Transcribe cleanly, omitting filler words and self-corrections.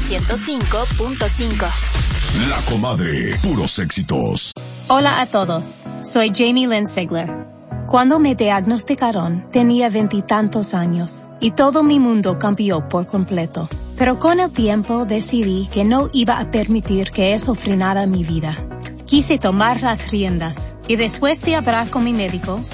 105.5. La Comadre, puros éxitos. Hola a todos, soy Jamie Lynn Sigler. Cuando me diagnosticaron, tenía 20 y tantos años, y todo mi mundo cambió por completo. Pero con el tiempo decidí que no iba a permitir que eso frenara mi vida. Quise tomar las riendas, y después de hablar con mi médico,